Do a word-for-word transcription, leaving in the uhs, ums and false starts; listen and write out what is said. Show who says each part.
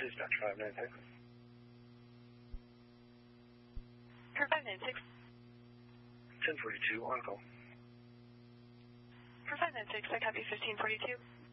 Speaker 1: Dispatch five nine six.
Speaker 2: For five nine six.
Speaker 1: ten forty-two, on call.
Speaker 2: For five nine six, I copy fifteen forty-two.